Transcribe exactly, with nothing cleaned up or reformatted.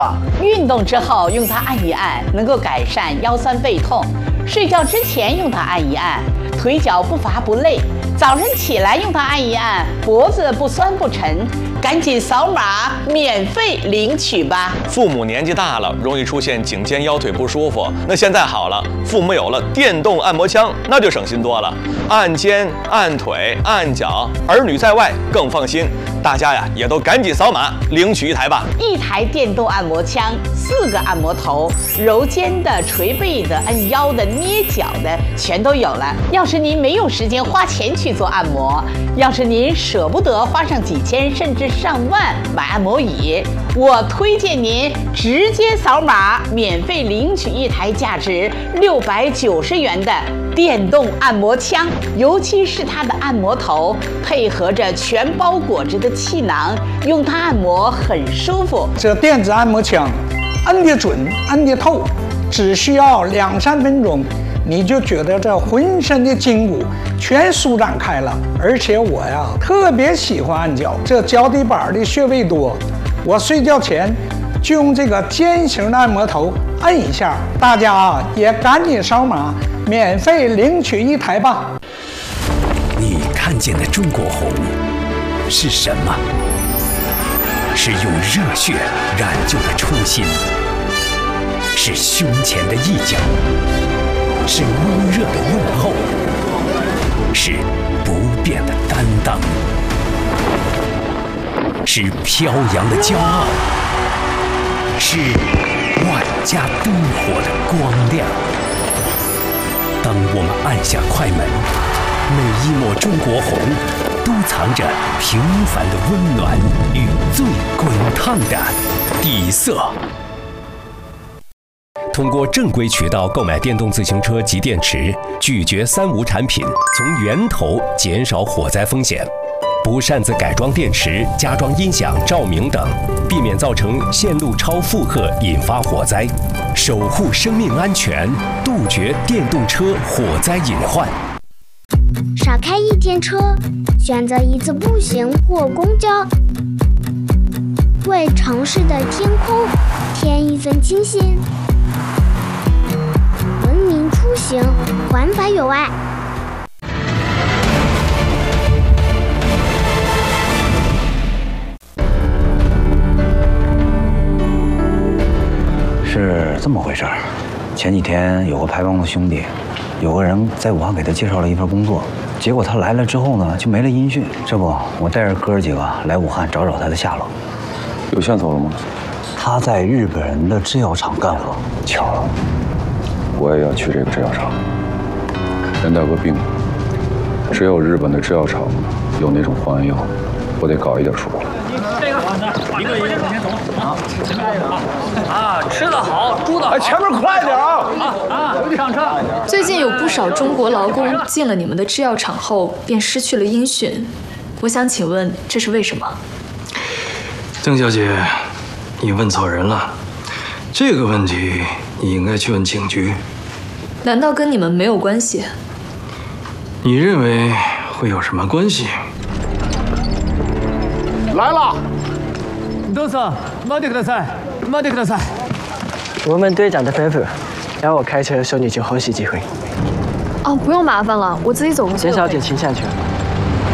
运动之后用它按一按，能够改善腰酸背痛；睡觉之前用它按一按，腿脚不乏不累；早晨起来用它按一按，脖子不酸不沉。赶紧扫码免费领取吧！ 父母年纪大了，容易出现颈肩腰腿不舒服，那现在好了，父母有了电动按摩枪，那就省心多了。按肩、按腿、按脚，儿女在外更放心。大家呀，也都赶紧扫码领取一台吧！ 一台电动按摩枪，四个按摩头，揉肩的、捶背的、按腰的、捏脚的，全都有了。要是您没有时间花钱去做按摩，要是您舍不得花上几千甚至上万买按摩椅，我推荐您直接扫码免费领取一台价值六百九十元的电动按摩枪，尤其是它的按摩头配合着全包裹着的气囊，用它按摩很舒服。 这电子按摩枪按得准，按得透，只需要两三分钟，你就觉得这浑身的筋骨全舒展开了。而且我呀特别喜欢按脚，这脚底板的穴位多，我睡觉前就用这个尖形的按摩头按一下。大家啊也赶紧扫码免费领取一台吧。 你看见的中国红是什么？是用热血染就的初心，是胸前的一角，是温热的问候，是不变的担当，是飘扬的骄傲，是万家灯火的光亮。当我们按下快门，每一抹中国红都藏着平凡的温暖与最滚烫的底色。通过正规渠道购买电动自行车及电池，拒绝三无产品，从源头减少火灾风险。不擅自改装电池、加装音响、照明等，避免造成线路超负荷引发火灾，守护生命安全，杜绝电动车火灾隐患。 少开一天车，选择一次步行或公交，为城市的天空添一份清新。文明出行，环法有爱。 是这么回事儿，前几天有个拍帮的兄弟，有个人在武汉给他介绍了一份工作，结果他来了之后呢，就没了音讯。这不，我带着哥儿几个来武汉找找他的下落。 有线索了吗？ 他在日本人的制药厂干活。 巧了，我也要去这个制药厂。人带过病，只有日本的制药厂有那种方案药，我得搞一点出来。 这个一个一个往前走啊！前面有啊！啊，吃得好，住得好。 哎，前面快点啊！ 啊啊！上车。 最近有不少中国劳工进了你们的制药厂后便失去了音讯，我想请问这是为什么？ 曾小姐，你问错人了。这个问题你应该去问警局。 难道跟你们没有关系？ 你认为会有什么关系？ 来了。 どうぞ、待ってください、待ってください。 我们队长的吩咐，让我开车送你去后续集会。 哦，不用麻烦了，我自己走过去。 简小姐，请下去。